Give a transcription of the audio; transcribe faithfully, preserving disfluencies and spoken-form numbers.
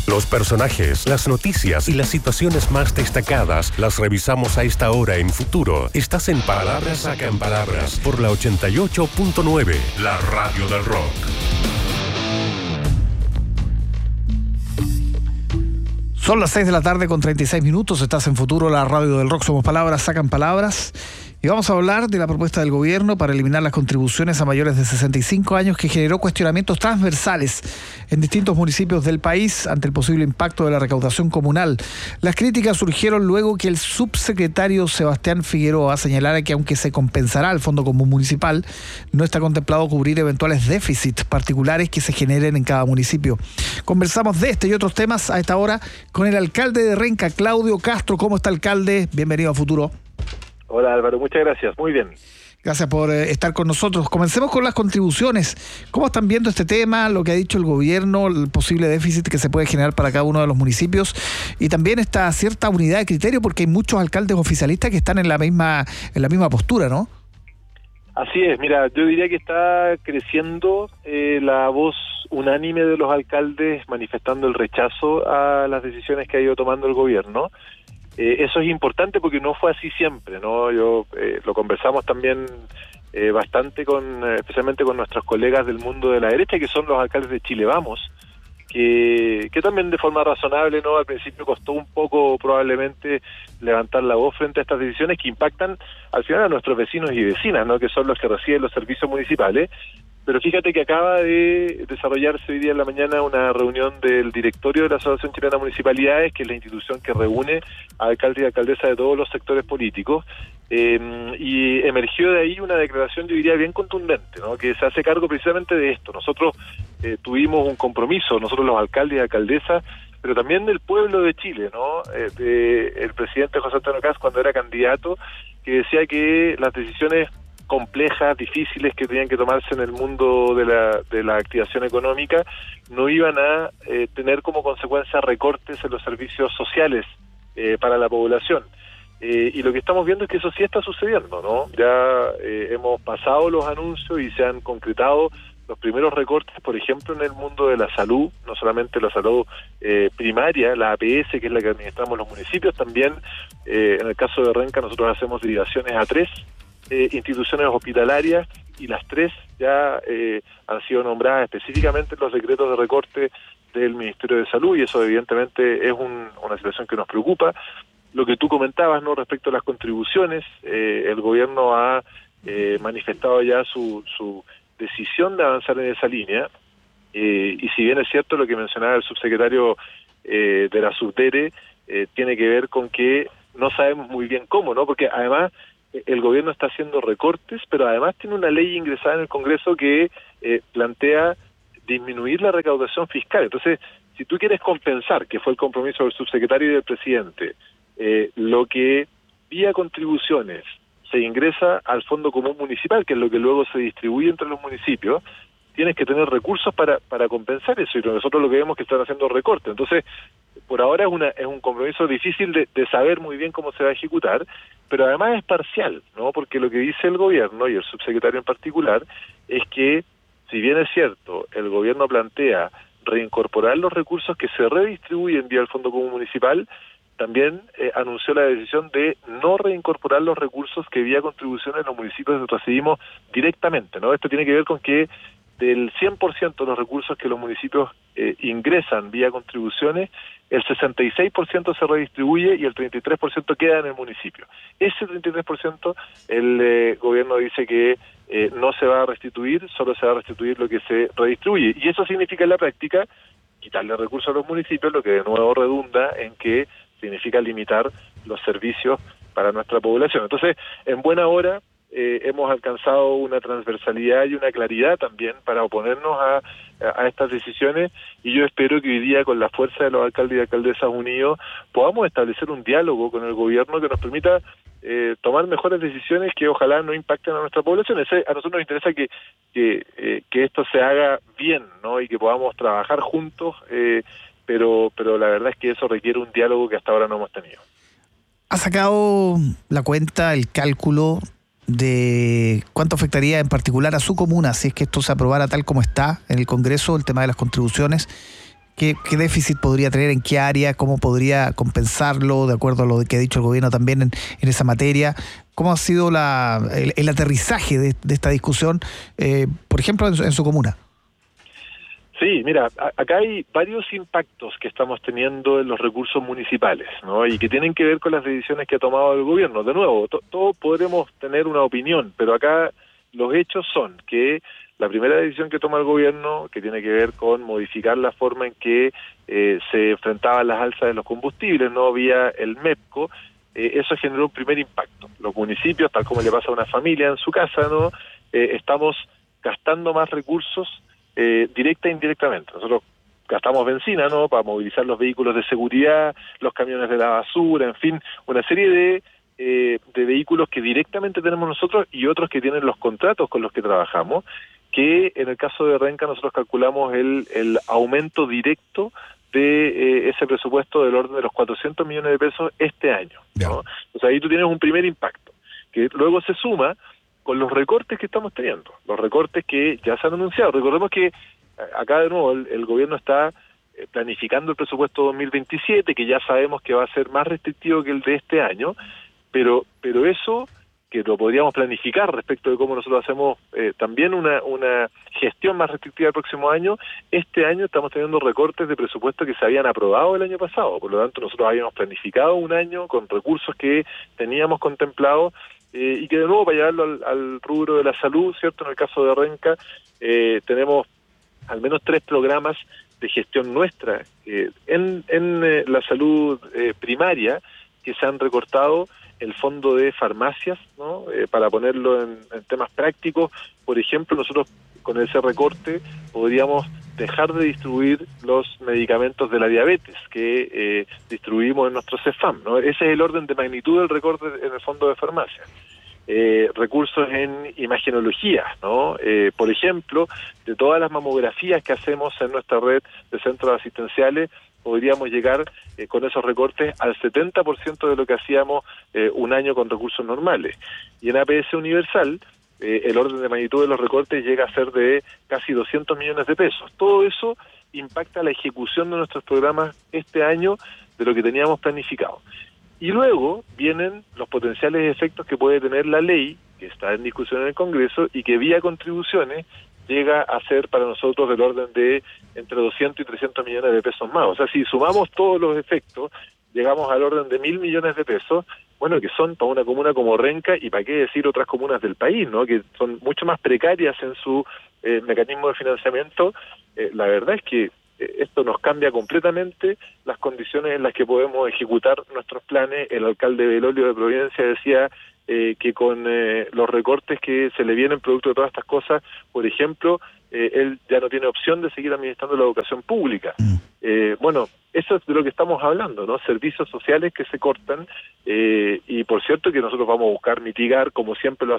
Los personajes, las noticias y las situaciones más destacadas las revisamos a esta hora en Futuro. Estás en Palabras Sacan Palabras por la ochenta y ocho punto nueve, la radio del rock. Son las seis de la tarde con treinta y seis minutos. Estás en Futuro, la radio del rock. Somos Palabras Sacan Palabras. Y vamos a hablar de la propuesta del gobierno para eliminar las contribuciones a mayores de sesenta y cinco años, que generó cuestionamientos transversales en distintos municipios del país ante el posible impacto de la recaudación comunal. Las críticas surgieron luego que el subsecretario Sebastián Figueroa señalara que aunque se compensará al Fondo Común Municipal, no está contemplado cubrir eventuales déficits particulares que se generen en cada municipio. Conversamos de este y otros temas a esta hora con el alcalde de Renca, Claudio Castro. ¿Cómo está, alcalde? Bienvenido a Futuro. Hola Álvaro, muchas gracias, muy bien. Gracias por eh, estar con nosotros. Comencemos con las contribuciones. ¿Cómo están viendo este tema, lo que ha dicho el gobierno, el posible déficit que se puede generar para cada uno de los municipios y también esta cierta unidad de criterio, porque hay muchos alcaldes oficialistas que están en la misma en la misma postura, ¿no? Así es, mira, yo diría que está creciendo eh, la voz unánime de los alcaldes manifestando el rechazo a las decisiones que ha ido tomando el gobierno. Eh, eso es importante porque no fue así siempre, ¿no? Yo eh, lo conversamos también eh, bastante con, eh, especialmente con nuestros colegas del mundo de la derecha, que son los alcaldes de Chile Vamos, que, que también de forma razonable, ¿no? Al principio costó un poco probablemente levantar la voz frente a estas decisiones que impactan al final a nuestros vecinos y vecinas, ¿no? Que son los que reciben los servicios municipales. Pero fíjate que acaba de desarrollarse hoy día en la mañana una reunión del directorio de la Asociación Chilena de Municipalidades, que es la institución que reúne a alcaldes y alcaldesas de todos los sectores políticos, eh, y emergió de ahí una declaración, yo diría, bien contundente, ¿no? Que se hace cargo precisamente de esto. Nosotros eh, tuvimos un compromiso, nosotros los alcaldes y alcaldesas, pero también del pueblo de Chile, ¿no? Eh, de el presidente José Antonio Kast, cuando era candidato, que decía que las decisiones complejas, difíciles que tenían que tomarse en el mundo de la, de la activación económica, no iban a eh, tener como consecuencia recortes en los servicios sociales eh, para la población. Eh, y lo que estamos viendo es que eso sí está sucediendo, ¿no? Ya eh, hemos pasado los anuncios y se han concretado los primeros recortes, por ejemplo, en el mundo de la salud, no solamente la salud eh, primaria, la A P S, que es la que administramos los municipios, también eh, en el caso de Renca nosotros hacemos derivaciones a tres Eh, instituciones hospitalarias, y las tres ya eh, han sido nombradas específicamente en los decretos de recorte del Ministerio de Salud, y eso evidentemente es un, una situación que nos preocupa. Lo que tú comentabas, ¿no?, respecto a las contribuciones, eh, el gobierno ha eh, manifestado ya su, su decisión de avanzar en esa línea, eh, y si bien es cierto lo que mencionaba el subsecretario eh, de la Subdere, eh, tiene que ver con que no sabemos muy bien cómo, ¿no?, porque además el gobierno está haciendo recortes, pero además tiene una ley ingresada en el Congreso que eh, plantea disminuir la recaudación fiscal. Entonces, si tú quieres compensar, que fue el compromiso del subsecretario y del presidente, eh, lo que vía contribuciones se ingresa al Fondo Común Municipal, que es lo que luego se distribuye entre los municipios, tienes que tener recursos para para compensar eso, y nosotros lo que vemos es que están haciendo recortes. Entonces, por ahora es una es un compromiso difícil de, de saber muy bien cómo se va a ejecutar, pero además es parcial, ¿no? Porque lo que dice el gobierno, y el subsecretario en particular, es que, si bien es cierto, el gobierno plantea reincorporar los recursos que se redistribuyen vía el Fondo Común Municipal, también eh, anunció la decisión de no reincorporar los recursos que vía contribuciones los municipios recibimos directamente, ¿no? Esto tiene que ver con que del cien por ciento de los recursos que los municipios eh, ingresan vía contribuciones, el sesenta y seis por ciento se redistribuye y el treinta y tres por ciento queda en el municipio. Ese treinta y tres por ciento el eh, gobierno dice que eh, no se va a restituir, solo se va a restituir lo que se redistribuye. Y eso significa en la práctica quitarle recursos a los municipios, lo que de nuevo redunda en que significa limitar los servicios para nuestra población. Entonces, en buena hora, Eh, hemos alcanzado una transversalidad y una claridad también para oponernos a, a estas decisiones, y yo espero que hoy día, con la fuerza de los alcaldes y alcaldesas unidos, podamos establecer un diálogo con el gobierno que nos permita eh, tomar mejores decisiones que ojalá no impacten a nuestra población. Ese, a nosotros nos interesa que que, eh, que esto se haga bien, ¿no?, y que podamos trabajar juntos, eh, pero pero la verdad es que eso requiere un diálogo que hasta ahora no hemos tenido. ¿Ha sacado la cuenta, el cálculo de cuánto afectaría en particular a su comuna si es que esto se aprobara tal como está en el Congreso, el tema de las contribuciones? ¿Qué, qué déficit podría tener, en qué área, cómo podría compensarlo, de acuerdo a lo que ha dicho el gobierno también en, en esa materia? ¿Cómo ha sido la, el, el aterrizaje de, de esta discusión, eh, por ejemplo, en su, en su comuna? Sí, mira, a, acá hay varios impactos que estamos teniendo en los recursos municipales, ¿no? Y que tienen que ver con las decisiones que ha tomado el gobierno. De nuevo, to, todos podremos tener una opinión, pero acá los hechos son que la primera decisión que toma el gobierno, que tiene que ver con modificar la forma en que eh, se enfrentaban las alzas de los combustibles, no vía el MEPCO, eh, eso generó un primer impacto. Los municipios, tal como le pasa a una familia en su casa, ¿no? Eh, estamos gastando más recursos eh, directa e indirectamente. Nosotros gastamos benzina, ¿no?, para movilizar los vehículos de seguridad, los camiones de la basura, en fin, una serie de eh, de vehículos que directamente tenemos nosotros y otros que tienen los contratos con los que trabajamos, que en el caso de Renca nosotros calculamos el, el aumento directo de eh, ese presupuesto del orden de los cuatrocientos millones de pesos este año, ¿no? O sea, ahí tú tienes un primer impacto, que luego se suma con los recortes que estamos teniendo, los recortes que ya se han anunciado. Recordemos que acá de nuevo el, el gobierno está planificando el presupuesto dos mil veintisiete, que ya sabemos que va a ser más restrictivo que el de este año, pero pero eso que lo podríamos planificar respecto de cómo nosotros hacemos eh, también una una gestión más restrictiva el próximo año. Este año estamos teniendo recortes de presupuesto que se habían aprobado el año pasado, por lo tanto nosotros habíamos planificado un año con recursos que teníamos contemplados eh, y que de nuevo, para llevarlo al, al rubro de la salud, ¿cierto? En el caso de Renca eh, tenemos al menos tres programas de gestión nuestra eh, en, en eh, la salud eh, primaria, que se han recortado el fondo de farmacias, ¿no? Eh, para ponerlo en, en temas prácticos, por ejemplo, nosotros con ese recorte podríamos dejar de distribuir los medicamentos de la diabetes que eh, distribuimos en nuestro CEFAM, ¿no? Ese es el orden de magnitud del recorte en el fondo de farmacias. Eh, recursos en imagenología, ¿no? Eh, por ejemplo, de todas las mamografías que hacemos en nuestra red de centros asistenciales, podríamos llegar eh, con esos recortes al setenta por ciento de lo que hacíamos eh, un año con recursos normales. Y en A P S Universal, eh, el orden de magnitud de los recortes llega a ser de casi doscientos millones de pesos. Todo eso impacta la ejecución de nuestros programas este año de lo que teníamos planificado. Y luego vienen los potenciales efectos que puede tener la ley, que está en discusión en el Congreso, y que vía contribuciones llega a ser para nosotros del orden de entre doscientos y trescientos millones de pesos más. O sea, si sumamos todos los efectos, llegamos al orden de mil millones de pesos, bueno, que son para una comuna como Renca, y para qué decir otras comunas del país, ¿no?, que son mucho más precarias en su eh, mecanismo de financiamiento. Eh, la verdad es que esto nos cambia completamente las condiciones en las que podemos ejecutar nuestros planes. El alcalde Belolio de Providencia decía eh, que con eh, los recortes que se le vienen producto de todas estas cosas, por ejemplo, eh, él ya no tiene opción de seguir administrando la educación pública. Eh, bueno, eso es de lo que estamos hablando, ¿no? Servicios sociales que se cortan, eh, y por cierto que nosotros vamos a buscar mitigar, como siempre lo